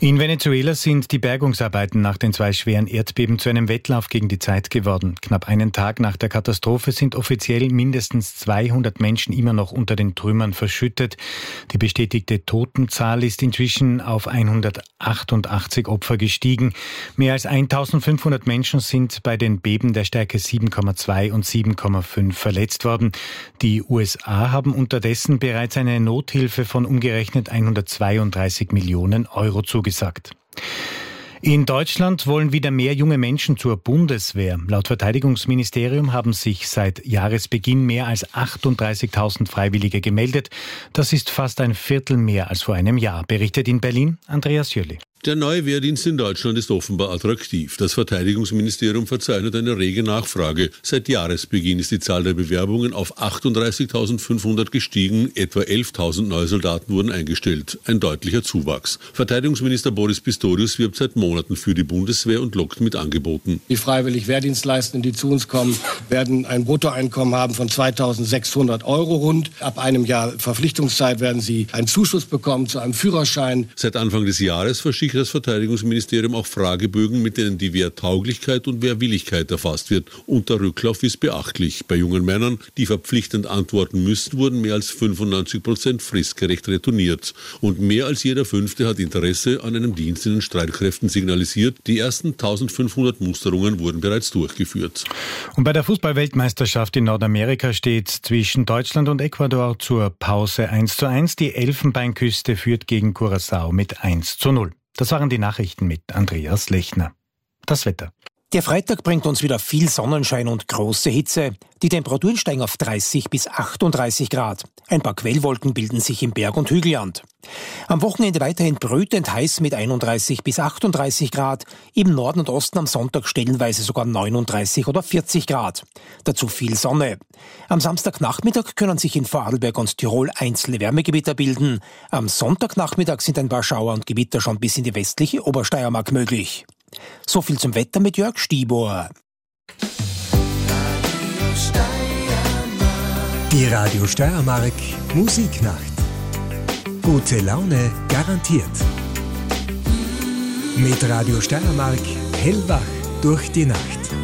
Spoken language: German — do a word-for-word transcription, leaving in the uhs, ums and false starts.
In Venezuela sind die Bergungsarbeiten nach den zwei schweren Erdbeben zu einem Wettlauf gegen die Zeit geworden. Knapp einen Tag nach der Katastrophe sind offiziell mindestens zweihundert Menschen immer noch unter den Trümmern verschüttet. Die bestätigte Totenzahl ist inzwischen auf hundertachtundachtzig Opfer gestiegen. Mehr als eintausendfünfhundert Menschen sind bei den Beben der Stärke sieben Komma zwei und sieben Komma fünf verletzt worden. Die U S A haben unterdessen bereits eine Nothilfe von umgerechnet hundertzweiunddreißig Millionen Euro zugesagt. In Deutschland wollen wieder mehr junge Menschen zur Bundeswehr. Laut Verteidigungsministerium haben sich seit Jahresbeginn mehr als achtunddreißigtausend Freiwillige gemeldet. Das ist fast ein Viertel mehr als vor einem Jahr, berichtet in Berlin Andreas Jöli. Der neue Wehrdienst in Deutschland ist offenbar attraktiv. Das Verteidigungsministerium verzeichnet eine rege Nachfrage. Seit Jahresbeginn ist die Zahl der Bewerbungen auf achtunddreißigtausendfünfhundert gestiegen. Etwa elftausend neue Soldaten wurden eingestellt. Ein deutlicher Zuwachs. Verteidigungsminister Boris Pistorius wirbt seit Monaten für die Bundeswehr und lockt mit Angeboten. Die freiwillig Wehrdienstleistenden, die zu uns kommen, werden ein Bruttoeinkommen haben von zweitausendsechshundert Euro rund. Ab einem Jahr Verpflichtungszeit werden sie einen Zuschuss bekommen zu einem Führerschein. Seit Anfang des Jahres verschickt das Verteidigungsministerium auch Fragebögen, mit denen die Wehrtauglichkeit und Wehrwilligkeit erfasst wird. Und der Rücklauf ist beachtlich. Bei jungen Männern, die verpflichtend antworten müssten, wurden mehr als fünfundneunzig Prozent fristgerecht retourniert. Und mehr als jeder Fünfte hat Interesse an einem Dienst in den Streitkräften signalisiert. Die ersten eintausendfünfhundert Musterungen wurden bereits durchgeführt. Und bei der Fußball-Weltmeisterschaft in Nordamerika steht zwischen Deutschland und Ecuador zur Pause eins zu eins. Die Elfenbeinküste führt gegen Curaçao mit eins zu null. Das waren die Nachrichten mit Andreas Lechner. Das Wetter. Der Freitag bringt uns wieder viel Sonnenschein und große Hitze. Die Temperaturen steigen auf dreißig bis achtunddreißig Grad. Ein paar Quellwolken bilden sich im Berg- und Hügelland. Am Wochenende weiterhin brütend heiß mit einunddreißig bis achtunddreißig Grad. Im Norden und Osten am Sonntag stellenweise sogar neununddreißig oder vierzig Grad. Dazu viel Sonne. Am Samstagnachmittag können sich in Vorarlberg und Tirol einzelne Wärmegewitter bilden. Am Sonntagnachmittag sind ein paar Schauer und Gewitter schon bis in die westliche Obersteiermark möglich. So viel zum Wetter mit Jörg Stibor. Die Radio Steiermark Musiknacht. Gute Laune garantiert. Mit Radio Steiermark hellwach durch die Nacht.